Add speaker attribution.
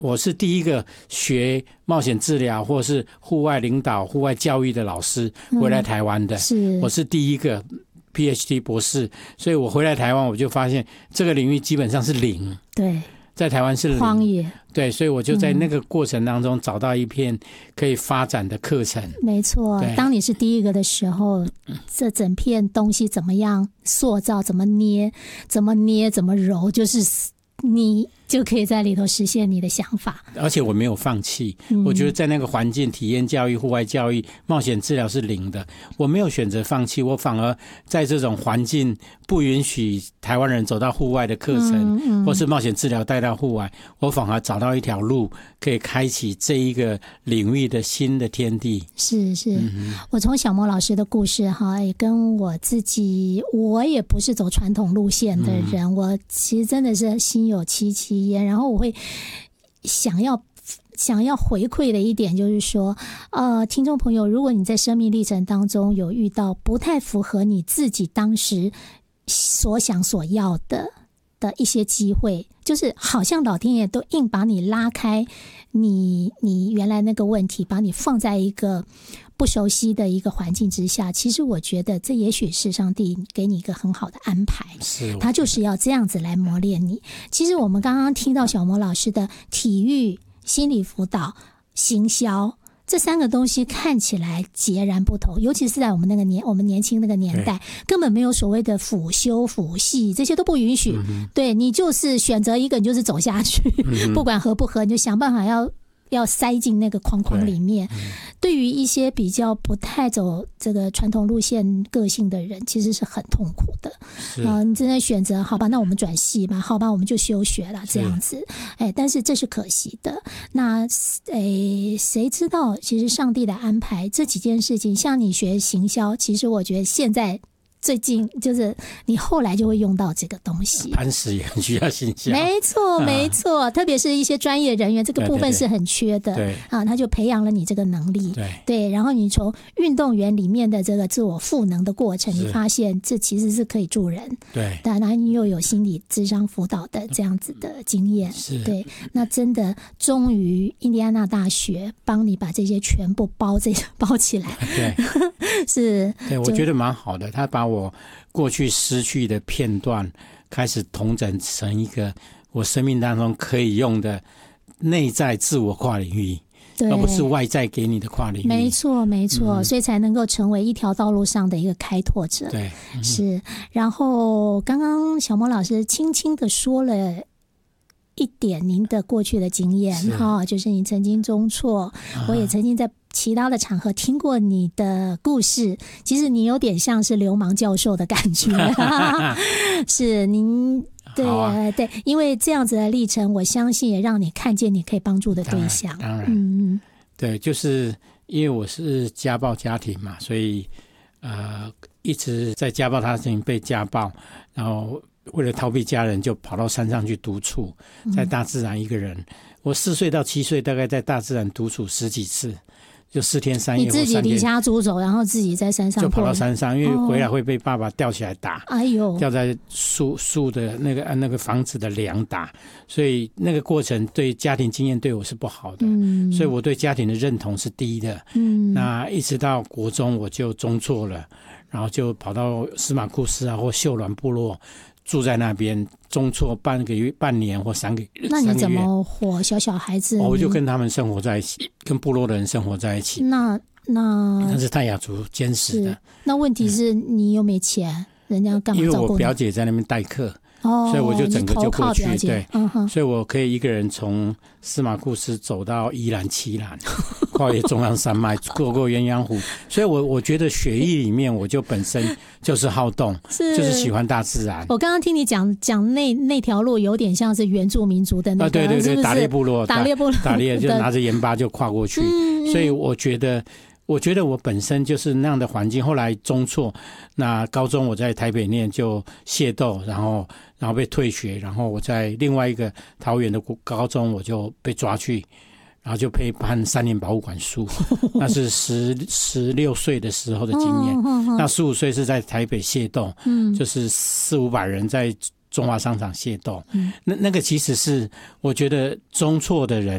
Speaker 1: 我是第一个学冒险治疗或是户外领导、户外教育的老师回来台湾的，我是第一个 PhD 博士，所以我回来台湾我就发现这个领域基本上是零，
Speaker 2: 对，在
Speaker 1: 台湾是零
Speaker 2: 荒野，
Speaker 1: 对，所以我就在那个过程当中找到一片可以发展的课程。
Speaker 2: 没错，当你是第一个的时候，这整片东西怎么样塑造，怎么捏，怎么揉，就是你就可以在里头实现你的想法。
Speaker 1: 而且我没有放弃，我觉得在那个环境，体验教育、户外教育、冒险治疗是零的，我没有选择放弃，我反而在这种环境不允许台湾人走到户外的课程，或是冒险治疗带到户外，我反而找到一条路可以开启这一个领域的新的天地。
Speaker 2: 是，我从小莫老师的故事也跟我自己，我也不是走传统路线的人，我其实真的是心有戚戚焉，然后我会想要回馈的一点就是说，听众朋友，如果你在生命历程当中有遇到不太符合你自己当时所想所要的一些机会，就是好像老天爷都硬把你拉开你原来那个问题，把你放在一个不熟悉的一个环境之下，其实我觉得这也许是上帝给你一个很好的安排，他就是要这样子来磨练你。其实我们刚刚听到小魔老师的体育、心理辅导、行销这三个东西看起来截然不同，尤其是在我们年轻那个年代，根本没有所谓的辅修辅系，这些都不允许，对，你就是选择一个你就是走下去，不管合不合，你就想办法要塞进那个框框里面。对于一些比较不太走这个传统路线个性的人，其实是很痛苦的。你真的选择好吧，那我们转系嘛，好吧，我们就休学了这样子。但是这是可惜的。那谁知道其实上帝的安排这几件事情，像你学行销，其实我觉得现在最近就是你后来就会用到这个东西，
Speaker 1: 磐石也很需要行销，
Speaker 2: 没错，特别是一些专业人员，这个部分是很缺的，
Speaker 1: 对
Speaker 2: 他就培养了你这个能力，对，然后你从运动员里面的这个自我赋能的过程，你发现这其实是可以助人，
Speaker 1: 对，
Speaker 2: 然后你又有心理諮商辅导的这样子的经验，对，那真的终于印第安纳大学帮你把这些全部包起来，
Speaker 1: 对，
Speaker 2: 是，
Speaker 1: 对，我觉得蛮好的，他把我过去失去的片段开始统整成一个我生命当中可以用的内在自我跨领域，而不是外在给你的跨领域。
Speaker 2: 没错，所以才能够成为一条道路上的一个开拓者。
Speaker 1: 对，
Speaker 2: 是。然后刚刚小魔老师轻轻的说了一点您的过去的经验，就是你曾经中辍，我也曾经在其他的场合听过你的故事，其实你有点像是流氓教授的感觉是您对，因为这样子的历程，我相信也让你看见你可以帮助的对象。
Speaker 1: 当然，对，就是因为我是家暴家庭嘛，所以一直在家暴家庭被家暴，然后为了逃避家人，就跑到山上去独处，在大自然一个人。我4岁到7岁，大概在大自然独处10几次。就4天3夜，
Speaker 2: 你自己离家出走，然后自己在山上
Speaker 1: 就跑到山上，因为回来会被爸爸吊起来打，吊在树的那个房子的梁打，所以那个过程对家庭经验对我是不好的，所以我对家庭的认同是低的。那一直到国中我就中辍了，然后就跑到司马库斯或秀峦部落。住在那边，中辍半年或3个月。
Speaker 2: 那你怎么活？小孩子，
Speaker 1: 我就跟他们生活在一起，跟部落的人生活在一起。
Speaker 2: 那
Speaker 1: 是泰雅族坚持的。
Speaker 2: 那问题是你又没钱，人家干嘛照顾你？
Speaker 1: 因为我表姐在那边代课。所以我就整个就过去，对，所以我可以一个人从司马库斯走到宜兰七兰，跨越中央山脉，过鸳鸯湖。所以我觉得血液里面我就本身就是好动，就是喜欢大自然。
Speaker 2: 我刚刚听你讲那条路有点像是原住民族的那个，
Speaker 1: 对，
Speaker 2: 是不是
Speaker 1: 打猎部落，打猎就拿着盐巴就跨过去。所以我觉得我本身就是那样的环境。后来中辍，那高中我在台北念就械斗，然后被退学，然后我在另外一个桃园的高中我就被抓去，然后就被判3年保护管束。那是16岁的时候的经验。那15岁是在台北械斗，就是400-500人在中华商场械斗。那个其实是我觉得中辍的人